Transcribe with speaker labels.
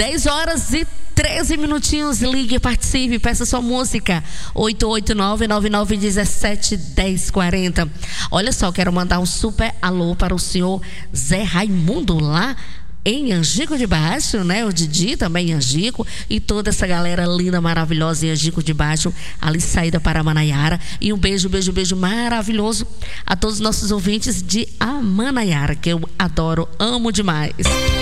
Speaker 1: 10 horas e 13 minutinhos, ligue, participe, peça sua música, 889-9917-1040. Olha só, quero mandar um super alô para o senhor Zé Raimundo, lá em Angico de Baixo, né? O Didi também em Angico, e toda essa galera linda, maravilhosa em Angico de Baixo, ali saída para Amanaiara. E um beijo maravilhoso a todos os nossos ouvintes de Amanaiara, que eu adoro, amo demais.